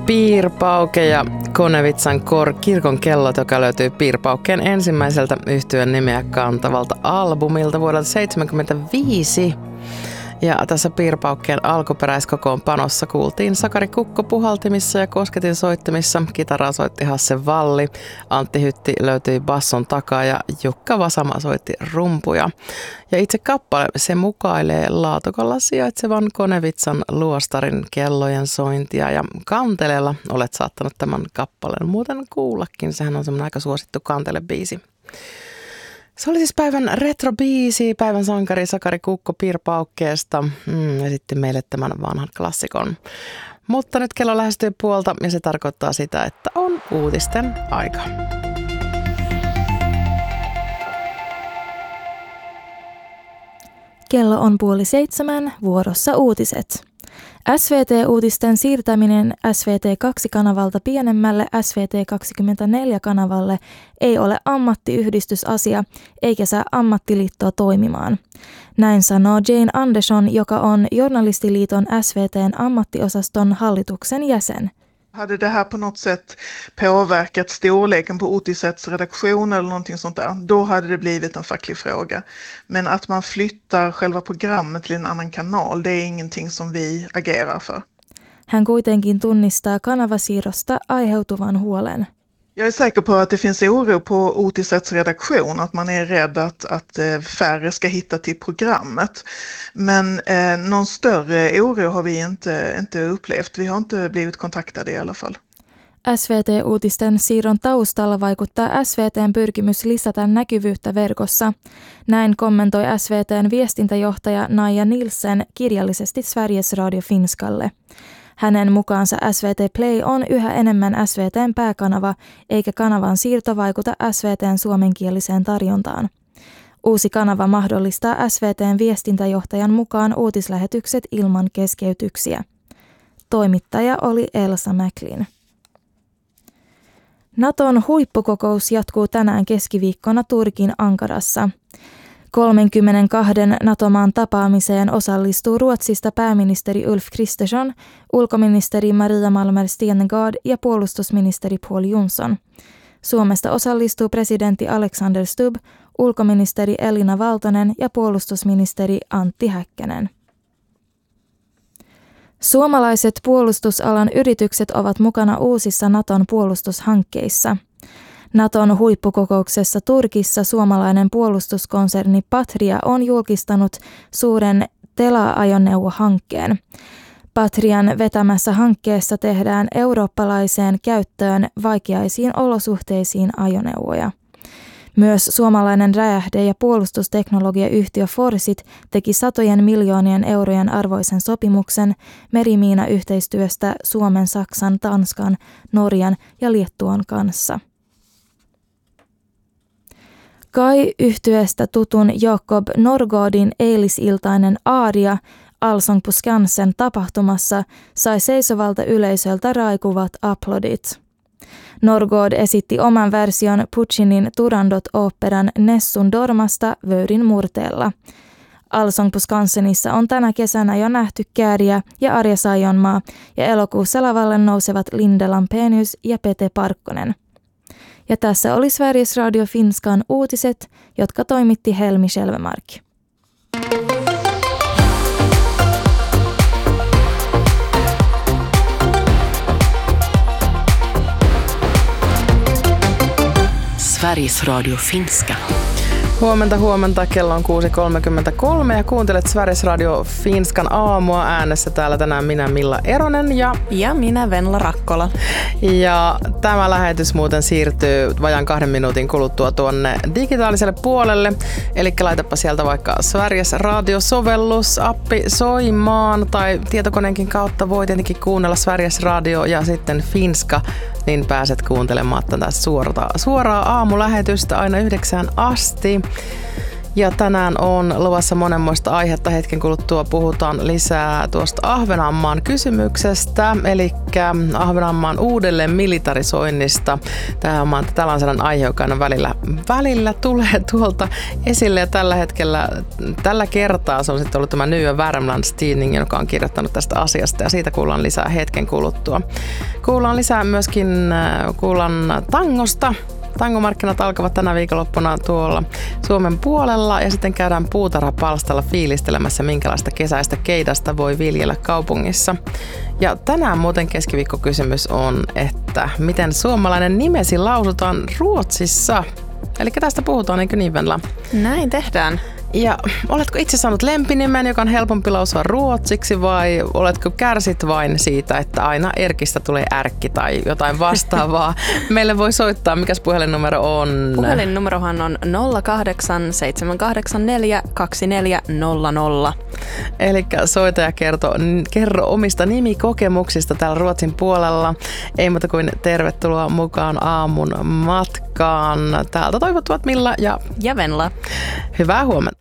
Piirpauke ja Konevitsan kirkon kellot, joka löytyy Piirpaukkeen ensimmäiseltä yhtyeen nimeä kantavalta albumilta vuodelta 1975. Ja tässä Piirpaukkeen alkuperäiskokoonpanossa kuultiin Sakari Kukko puhaltimissa ja kosketin soittimissa, kitaraa soitti Hasse Valli, Antti Hytti löytyi basson takaa ja Jukka Vasama soitti rumpuja. Ja itse kappale se mukailee Laatokolla sijaitsevan Konevitsan luostarin kellojen sointia ja kanteleella olet saattanut tämän kappaleen muuten kuullakin, sehän on semmoinen aika suosittu kantelebiisi. Se oli siis päivän retrobiisi, päivän sankari Sakari Kukko Piirpaukkeesta esitti meille tämän vanhan klassikon. Mutta nyt kello lähestyy puolta ja se tarkoittaa sitä, että on uutisten aika. Kello on 6:30, vuorossa uutiset. SVT-uutisten siirtäminen SVT2-kanavalta pienemmälle SVT24-kanavalle ei ole ammattiyhdistysasia eikä saa ammattiliittoa toimimaan. Näin sanoo Jane Andersson, joka on Journalistiliiton SVT:n ammattiosaston hallituksen jäsen. Hade det här på något sätt påverkat storleken på Otisets redaktion eller någonting sånt där, då hade det blivit en facklig fråga. Men att man flyttar själva programmet till en annan kanal, det är ingenting som vi agerar för. Hän kuitenkin tunnistaa kanavasiirrosta aiheutuvan huolen. Jag är säker på att det finns oro på Otisets redaktion, att man är rädd att färre ska hitta till programmet. Men någon större oro har vi inte upplevt. Vi har inte blivit kontaktade i alla fall. SVT-uutisten siirron taustalla vaikuttaa SVT:n pyrkimys lisätä näkyvyyttä verkossa. Näin kommentoi SVT:n viestintäjohtaja Naija Nilsen kirjallisesti Sveriges Radio Finskalle. Hänen mukaansa SVT Play on yhä enemmän SVT:n pääkanava, eikä kanavan siirto vaikuta SVT:n suomenkieliseen tarjontaan. Uusi kanava mahdollistaa SVT:n viestintäjohtajan mukaan uutislähetykset ilman keskeytyksiä. Toimittaja oli Elsa Mäklin. Naton huippukokous jatkuu tänään keskiviikkona Turkin Ankarassa. 32 NATO-maan tapaamiseen osallistuu Ruotsista pääministeri Ulf Kristersson, ulkoministeri Maria Malmer Stenergard ja puolustusministeri Pål Jonsson. Suomesta osallistuu presidentti Alexander Stubb, ulkoministeri Elina Valtonen ja puolustusministeri Antti Häkkänen. Suomalaiset puolustusalan yritykset ovat mukana uusissa Naton puolustushankkeissa. Naton huippukokouksessa Turkissa suomalainen puolustuskonserni Patria on julkistanut suuren TELA-ajoneuvohankkeen. Patrian vetämässä hankkeessa tehdään eurooppalaiseen käyttöön vaikeaisiin olosuhteisiin ajoneuvoja. Myös suomalainen räjähde- ja puolustusteknologiayhtiö Forsit teki satojen miljoonien eurojen arvoisen sopimuksen merimiinayhteistyöstä Suomen, Saksan, Tanskan, Norjan ja Liettuan kanssa. Kai-yhtyeestä tutun Jakob Norgårdin eilisiltainen aaria Allsång på Skansen tapahtumassa sai seisovalta yleisöltä raikuvat aplodit. Norgård esitti oman version Puccinin Turandot-oopperan Nessun Dormasta Vöyrin murteella. Allsång på Skansenissa on tänä kesänä jo nähty Kääriä ja Arja Saijonmaa ja elokuussa lavalle nousevat Linda Lampenius ja Pete Parkkonen. Ja tässä oli Sveriges Radio Finskan uutiset, jotka toimitti Helmi Schelvemark. Sveriges Radio Finska. Huomenta. Kello on 6.33 ja kuuntelet Sveriges Radio Finskan aamua. Äänessä täällä tänään minä Milla Eronen ja minä Venla Rakkola. Ja tämä lähetys muuten siirtyy vajaan 2 minuutin kuluttua tuonne digitaaliselle puolelle. Eli laitapa sieltä vaikka Sveriges Radio-sovellus, appi soimaan tai tietokoneenkin kautta voi tietenkin kuunnella Sveriges Radio ja sitten Finska, niin pääset kuuntelemaan tätä suoraa aamulähetystä aina 9 asti. Ja tänään on luvassa monenmoista aihetta. Hetken kuluttua puhutaan lisää tuosta Ahvenanmaan kysymyksestä, eli Ahvenanmaan uudelleen militarisoinnista. Tämä on tällainen aihe, joka aina välillä tulee tuolta esille. Ja tällä kertaa se on sitten ollut tämä Nya Värmlandstidning, joka on kirjoittanut tästä asiasta. Ja siitä kuullaan lisää hetken kuluttua. Kuullaan lisää myöskin tangosta. Tangomarkkinat alkavat tänä viikonloppuna tuolla Suomen puolella ja sitten käydään puutarhapalstalla fiilistelemässä, minkälaista kesäistä keidasta voi viljellä kaupungissa. Ja tänään muuten keskiviikkokysymys on, että miten suomalainen nimesi lausutaan Ruotsissa? Eli tästä puhutaan, eikö niin, Venla? Näin tehdään. Ja oletko itse saanut lempinimen, joka on helpompi lausua ruotsiksi, vai oletko kärsit vain siitä, että aina Erkistä tulee Ärkki tai jotain vastaavaa? Meille voi soittaa, mikäs puhelinnumero on? Puhelinnumerohan on 08 784 2400. Eli soita ja kerro omista nimikokemuksista täällä Ruotsin puolella. Ei muuta kuin tervetuloa mukaan aamun matkaan. Täältä toivottavat Milla ja Venla. Hyvää huomenta.